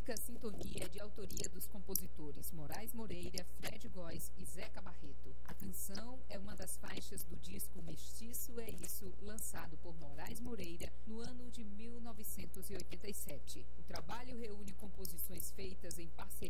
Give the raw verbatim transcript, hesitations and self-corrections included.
música Sintonia é de autoria dos compositores Moraes Moreira, Fred Góes e Zeca Barreto. A canção é uma das faixas do disco Mestiço é Isso, lançado por Moraes Moreira no ano de mil novecentos e oitenta e sete. O trabalho reúne composições feitas em parceria